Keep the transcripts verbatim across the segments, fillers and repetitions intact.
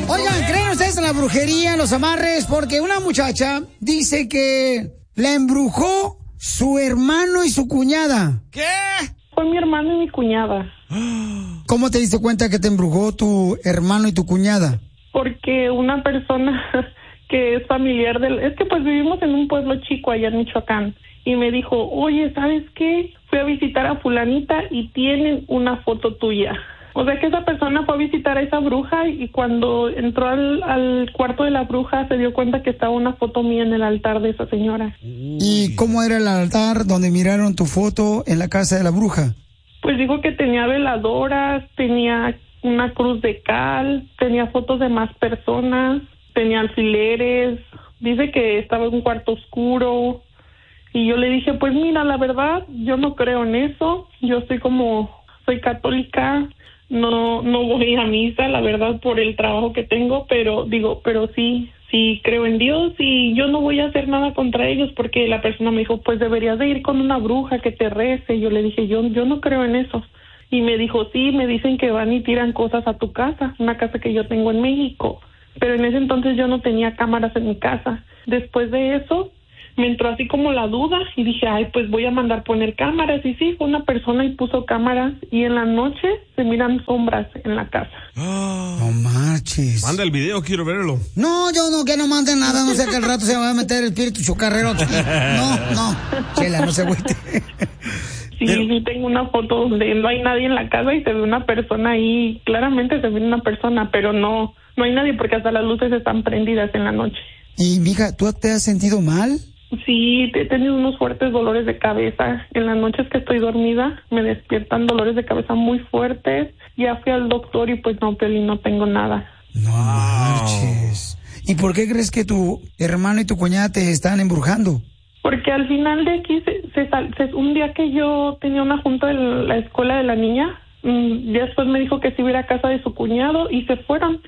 Oigan, ¿creen ustedes en la brujería, en los amarres? Porque una muchacha dice que la embrujó su hermano y su cuñada. ¿Qué? Fue mi hermano y mi cuñada. ¿Cómo te diste cuenta que te embrujó tu hermano y tu cuñada? Porque una persona que es familiar del... Es que pues vivimos en un pueblo chico allá en Michoacán. Y me dijo, oye, ¿sabes qué? Fui a visitar a fulanita y tienen una foto tuya. O sea que esa persona fue a visitar a esa bruja y cuando entró al, al cuarto de la bruja se dio cuenta que estaba una foto mía en el altar de esa señora. ¿Y cómo era el altar donde miraron tu foto en la casa de la bruja? Pues dijo que tenía veladoras, tenía una cruz de cal, tenía fotos de más personas, tenía alfileres, dice que estaba en un cuarto oscuro. Y yo le dije, pues mira, la verdad, yo no creo en eso, yo soy como, soy católica, no no voy a misa, la verdad, por el trabajo que tengo, pero digo, pero sí, sí creo en Dios y yo no voy a hacer nada contra ellos, porque la persona me dijo, pues deberías de ir con una bruja que te rece. Yo le dije, yo, yo no creo en eso. Y me dijo, sí, me dicen que van y tiran cosas a tu casa, una casa que yo tengo en México, pero en ese entonces yo no tenía cámaras en mi casa. Después de eso, me entró así como la duda y dije, ay, pues voy a mandar poner cámaras. Y sí, fue una persona y puso cámaras y en la noche se miran sombras en la casa. No marches. Manda el video, quiero verlo. No, yo no, que no mande nada, no sé que al rato se va a meter el espíritu chocarrero. No, no, Chela, no se agüite. Sí, Pero... sí tengo una foto donde no hay nadie en la casa y se ve una persona ahí, claramente se ve una persona, pero no, no hay nadie porque hasta las luces están prendidas en la noche. Y mija, ¿tú te has sentido mal? Sí, he tenido unos fuertes dolores de cabeza. En las noches que estoy dormida me despiertan dolores de cabeza muy fuertes. Ya fui al doctor y pues no, Piolín, no tengo nada. No marches. ¿Y por qué crees que tu hermano y tu cuñada te están embrujando? Porque al final de aquí, se, se, se, un día que yo tenía una junta en la escuela de la niña, mmm, después me dijo que se iba a ir a casa de su cuñado y se fueron.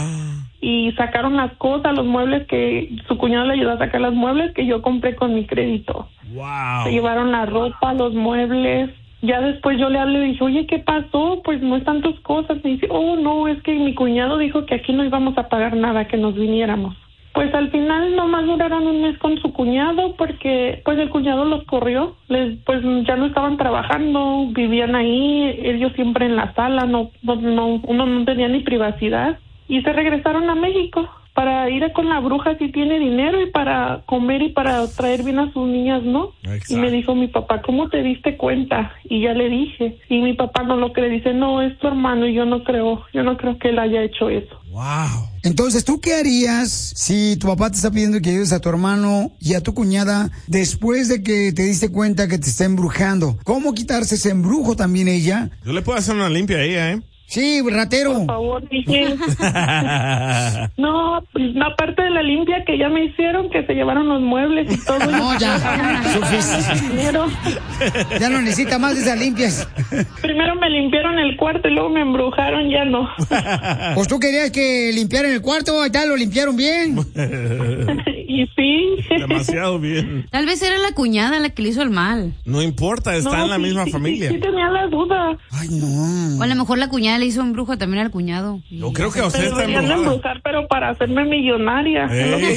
Y sacaron las cosas, los muebles que su cuñado le ayudó a sacar, los muebles que yo compré con mi crédito. Wow. Se llevaron la ropa, los muebles. Ya después yo le hablé y dije, oye, ¿qué pasó? Pues no están tus cosas. Me dice, oh, no, es que mi cuñado dijo que aquí no íbamos a pagar nada, que nos viniéramos. Pues al final nomás duraron un mes con su cuñado porque pues el cuñado los corrió. Les, pues ya no estaban trabajando, vivían ahí, ellos siempre en la sala, no, no, no uno no tenía ni privacidad. Y se regresaron a México para ir con la bruja si tiene dinero y para comer y para traer bien a sus niñas, ¿no? Exacto. Y me dijo mi papá, ¿cómo te diste cuenta? Y ya le dije. Y mi papá no lo cree, dice, no, es tu hermano y yo no creo, yo no creo que él haya hecho eso. Wow. Entonces, ¿tú qué harías si tu papá te está pidiendo que ayudes a tu hermano y a tu cuñada después de que te diste cuenta que te está embrujando? ¿Cómo quitarse ese embrujo también ella? Yo le puedo hacer una limpia a ella, ¿eh? Sí, ratero. Por favor, dije. No, pues aparte de la limpia que ya me hicieron, que se llevaron los muebles y todo. No, ya. Suficiente. Ya no necesita más de esas limpias. Primero me limpiaron el cuarto y luego me embrujaron, ya no. Pues tú querías que limpiaran el cuarto, ya lo limpiaron bien. Y sí. Demasiado bien. Tal vez era la cuñada la que le hizo el mal. No importa, está no, en la sí, misma sí, familia. Sí, sí tenía la duda. Ay, no. O a lo mejor la cuñada le hizo un brujo también al cuñado. Yo creo que usted pero está deberían embrujada. embrujar, pero para hacerme millonaria. Eh.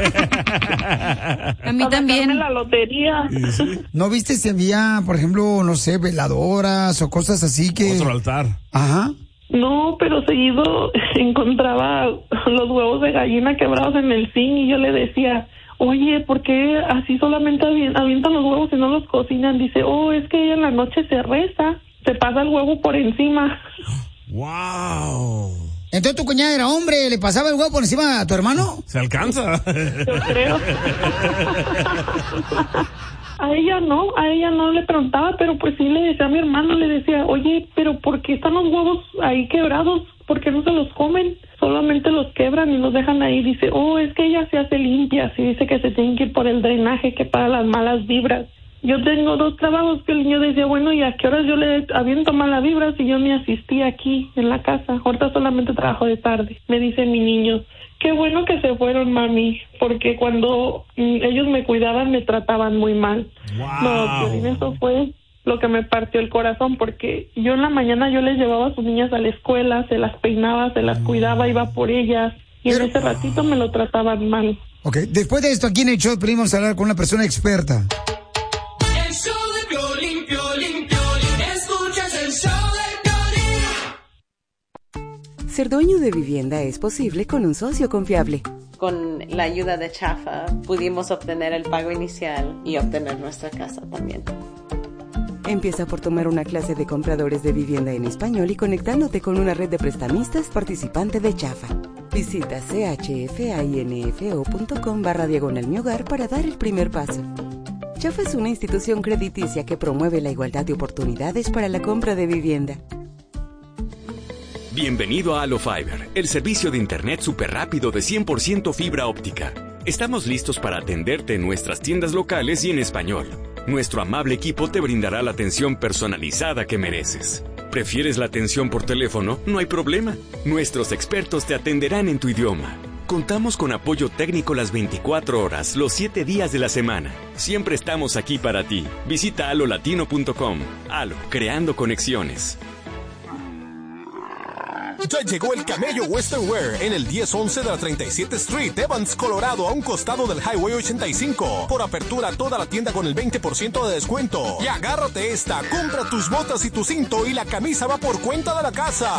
A mí para también. la lotería. Sí, sí. ¿No viste si había, por ejemplo, no sé, veladoras o cosas así que... Otro altar. Ajá. No, pero seguido encontraba los huevos de gallina quebrados en el zinc y yo le decía, oye, ¿por qué así solamente avi- avientan los huevos y no los cocinan? Dice, oh, es que ella en la noche se reza, se pasa el huevo por encima. Wow. Entonces tu cuñada era hombre, ¿le pasaba el huevo por encima a tu hermano? Se alcanza. Yo creo. A ella no, a ella no le preguntaba, pero pues sí le decía a mi hermano, le decía, oye, pero ¿por qué están los huevos ahí quebrados? ¿Por qué no se los comen? Solamente los quebran y los dejan ahí. Dice, oh, es que ella se hace limpia. Sí, dice que se tienen que ir por el drenaje, que para las malas vibras. Yo tengo dos trabajos que el niño decía, bueno, ¿y a qué horas yo le aviento malas vibras si yo ni asistí aquí en la casa? Ahorita solamente trabajo de tarde. Me dice mi niño, qué bueno que se fueron, mami, porque cuando mm, ellos me cuidaban me trataban muy mal. Wow. No, Piolín, eso fue, lo que me partió el corazón, porque yo en la mañana yo les llevaba a sus niñas a la escuela, se las peinaba, se las cuidaba, iba por ellas, y Pero, en ese ratito me lo trataban mal. Ok, después de esto, aquí en el show venimos a hablar con una persona experta. El show de Piolín, Piolín, Piolín, escuchas el show de Piolín. Ser dueño de vivienda es posible con un socio confiable. Con la ayuda de Chafa pudimos obtener el pago inicial y obtener nuestra casa también. Empieza por tomar una clase de compradores de vivienda en español y conectándote con una red de prestamistas participante de Chafa. Visita chfinfo.com barra diagonal mi hogar para dar el primer paso. Chafa es una institución crediticia que promueve la igualdad de oportunidades para la compra de vivienda. Bienvenido a Allo Fiber, el servicio de internet súper rápido de cien por ciento fibra óptica. Estamos listos para atenderte en nuestras tiendas locales y en español. Nuestro amable equipo te brindará la atención personalizada que mereces. ¿Prefieres la atención por teléfono? No hay problema. Nuestros expertos te atenderán en tu idioma. Contamos con apoyo técnico las veinticuatro horas, los siete días de la semana. Siempre estamos aquí para ti. Visita alo latino punto com. Alo, creando conexiones. Ya llegó el Camello Western Wear en el diez once de la treinta y siete Street, Evans, Colorado, a un costado del Highway ochenta y cinco. Por apertura toda la tienda con el veinte por ciento de descuento. Y agárrate esta, compra tus botas y tu cinto y la camisa va por cuenta de la casa.